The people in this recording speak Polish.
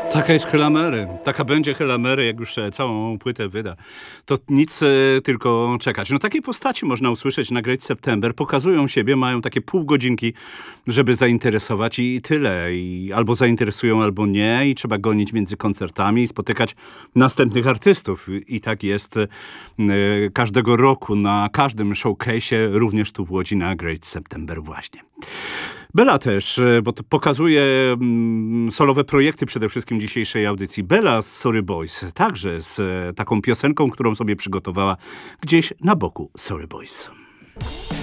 Taka jest Hylamery. Taka będzie Hylamery, jak już całą płytę wyda. To nic, tylko czekać. No takiej postaci można usłyszeć na Great September. Pokazują siebie, mają takie pół godzinki, żeby zainteresować i tyle. I albo zainteresują, albo nie. I trzeba gonić między koncertami i spotykać następnych artystów. I tak jest każdego roku na każdym showcase'ie, również tu w Łodzi na Great September właśnie. Bela też, bo to pokazuje solowe projekty przede wszystkim dzisiejszej audycji. Bela z Sorry Boys, także z taką piosenką, którą sobie przygotowała gdzieś na boku Sorry Boys.